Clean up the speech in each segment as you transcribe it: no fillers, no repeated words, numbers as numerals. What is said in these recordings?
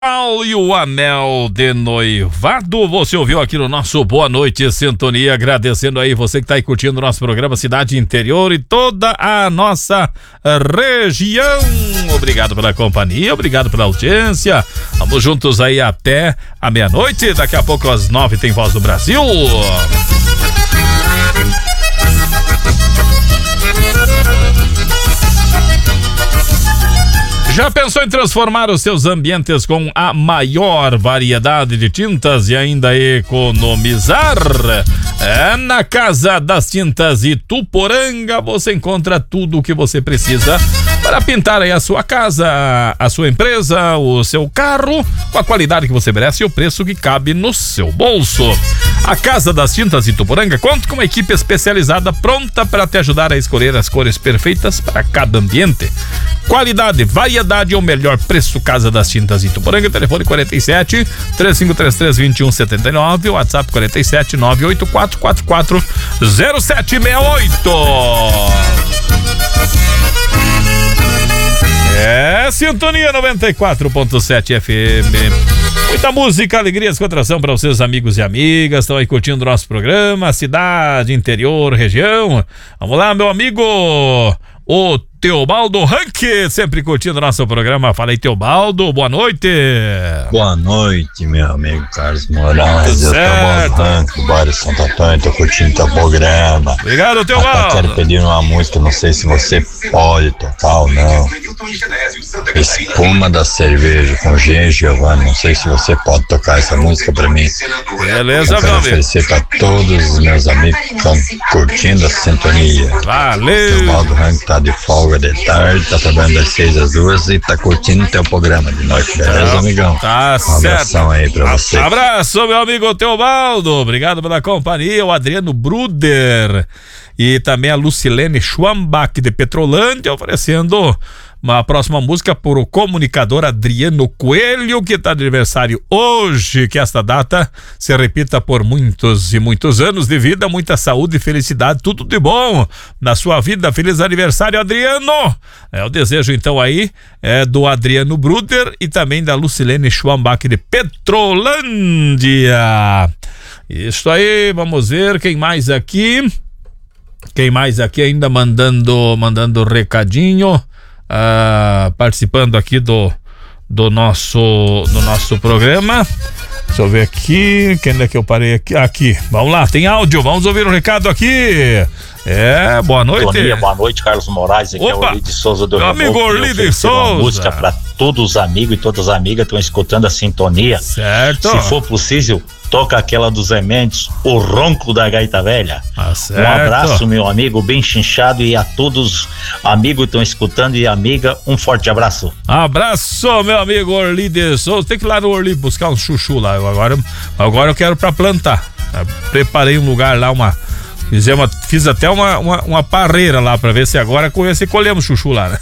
E o anel de noivado, você ouviu aqui no nosso Boa Noite Sintonia, agradecendo aí você que está aí curtindo o nosso programa Cidade Interior e toda a nossa região. Obrigado pela companhia, obrigado pela audiência. Vamos juntos aí até a meia-noite, daqui a pouco às 9 tem Voz do Brasil. Já pensou em transformar os seus ambientes com a maior variedade de tintas e ainda economizar? Na Casa das Tintas Ituporanga você encontra tudo o que você precisa para pintar aí a sua casa, a sua empresa, o seu carro, com a qualidade que você merece e o preço que cabe no seu bolso. A Casa das Tintas Ituporanga conta com uma equipe especializada pronta para te ajudar a escolher as cores perfeitas para cada ambiente. Qualidade, variedade e o melhor preço. Casa das Tintas Ituporanga, telefone 47 3533 2179, WhatsApp 47 98444 0768. Sintonia 94.7 FM. Muita música, alegria, descontração para os seus amigos e amigas. Estão aí curtindo o nosso programa, cidade, interior, região. Vamos lá, meu amigo, o Teobaldo Rank, sempre curtindo nosso programa. Fala aí, Teobaldo, boa noite. Boa noite, meu amigo Carlos Moraes. Eu Teobaldo Rank, do bairro Santo Antônio, tô curtindo teu programa. Obrigado, Teobaldo. Quero pedir uma música, não sei se você pode tocar ou não. Espuma da Cerveja, com Jean Giovanni, não sei se você pode tocar essa música pra mim. Beleza, eu quero oferecer pra todos os meus amigos que estão curtindo a sintonia. Valeu. Teobaldo Rank tá de folga de tarde, tá trabalhando das 6 às 2 e tá curtindo teu programa de noite, beleza, amigão? Tá certo. Um abração aí pra você. Abraço, meu amigo Teobaldo, obrigado pela companhia. O Adriano Bruder e também a Lucilene Schwambach de Petrolândia oferecendo uma próxima música por o comunicador Adriano Coelho, que está de aniversário hoje. Que esta data se repita por muitos e muitos anos de vida, muita saúde e felicidade, tudo de bom na sua vida. Feliz aniversário, Adriano! É o desejo então aí do Adriano Bruder e também da Lucilene Schwambach de Petrolândia. Isso aí, vamos ver quem mais aqui ainda mandando recadinho. Participando aqui do nosso programa. Deixa eu ver aqui, quem é que eu parei aqui? Vamos lá, tem áudio, vamos ouvir o recado aqui. Boa noite. Boa noite, Carlos Moraes. Aqui é o Orli de Souza do meu amigo Orli de Souza. Uma música para todos os amigos e todas as amigas que estão escutando a sintonia. Certo. Se for possível, toca aquela dos Remendes, o ronco da gaita velha. Certo. Um abraço, meu amigo, bem chinchado, e a todos amigos que estão escutando e amiga, um forte abraço. Abraço, meu amigo Orli de Souza. Tem que ir lá no Orli buscar um chuchu lá. Agora eu quero pra plantar. Preparei um lugar lá, fiz até uma parreira lá pra ver se agora colhemos chuchu lá, né?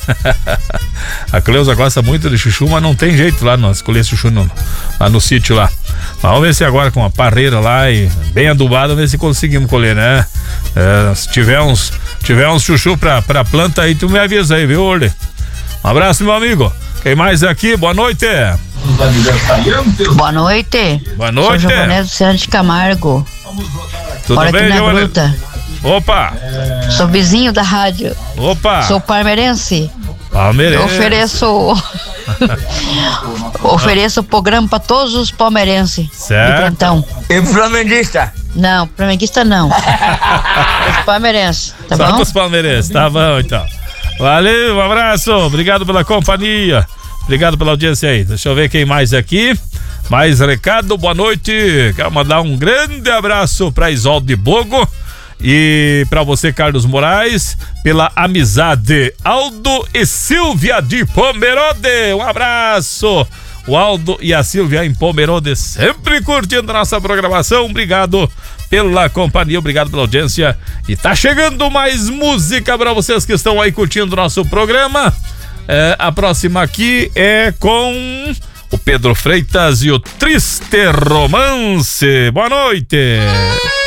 A Cleusa gosta muito de chuchu, mas não tem jeito lá nós colher chuchu lá no sítio lá. Vamos ver se agora com uma parreira lá e bem adubada, ver se conseguimos colher, né? Se tiver uns chuchu pra planta aí, tu me avisa aí, viu, Orle? Um abraço, meu amigo. Quem mais aqui? Boa noite. Boa noite. Boa noite. Sou Giovanese Santos Camargo. Tudo Moro bem, aqui na Giovanese? Gruta. Opa! Sou vizinho da rádio. Opa! Sou palmeirense. Palmeirense. Ofereço o programa para todos os palmeirenses. Certo. De plantão. E flamenguista? Não, flamenguista não. Os palmeirenses, tá Só bom? os palmeirenses, tá bom então. Valeu, um abraço, obrigado pela companhia, obrigado pela audiência aí. Deixa eu ver quem mais aqui. Mais recado, boa noite. Quero mandar um grande abraço pra Isolde de Bogo e pra você, Carlos Moraes, pela amizade. Aldo e Silvia de Pomerode, um abraço. O Aldo e a Silvia em Pomerode, sempre curtindo a nossa programação. Obrigado pela companhia, obrigado pela audiência. E tá chegando mais música pra vocês que estão aí curtindo o nosso programa. A próxima aqui é com o Pedro Freitas e o Triste Romance. Boa noite.